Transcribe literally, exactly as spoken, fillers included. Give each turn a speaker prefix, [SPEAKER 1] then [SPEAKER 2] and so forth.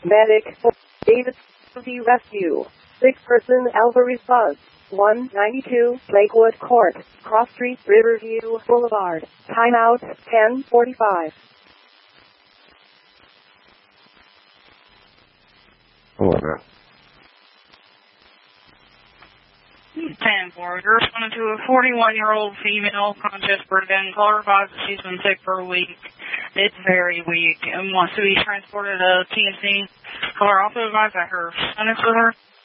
[SPEAKER 1] Medic. David County Rescue. Six-person Alvarez Bus. one ninety-two Lakewood Court, Cross Street, Riverview Boulevard. Timeout ten forty-five.
[SPEAKER 2] Hello there.
[SPEAKER 3] ten four. You're responding to a forty-one-year-old female conscious breathing. Call her advised that she's been sick for a week. It's very weak and wants to be transported to T N C. Call her also advised that her son is with her.